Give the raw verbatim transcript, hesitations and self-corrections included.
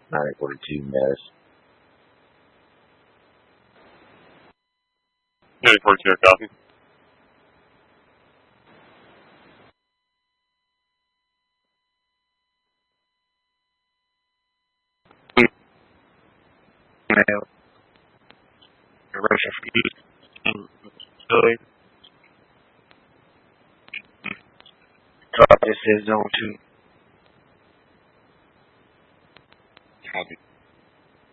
nine forty-two mess. nine forty-two, copy. Russian for you. Billy. Drop this is zone two.